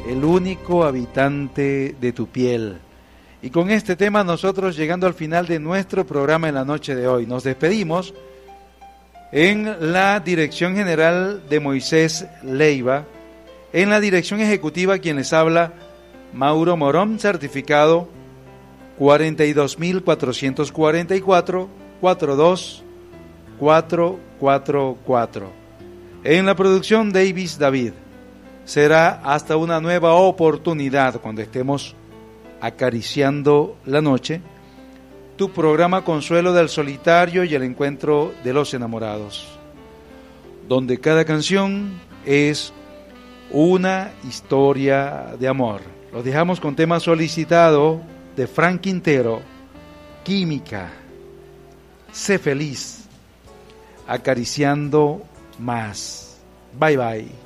el único habitante de tu piel. Y con este tema nosotros llegando al final de nuestro programa en la noche de hoy. Nos despedimos en la dirección general de Moisés Leiva, en la dirección ejecutiva quien les habla, Mauro Morón, certificado 42.444-42444. En la producción Davis David. Será hasta una nueva oportunidad cuando estemos acariciando la noche, tu programa Consuelo del Solitario y el Encuentro de los Enamorados, donde cada canción es una historia de amor. Los dejamos con tema solicitado de Frank Quintero, Química. Sé feliz, acariciando más. Bye bye.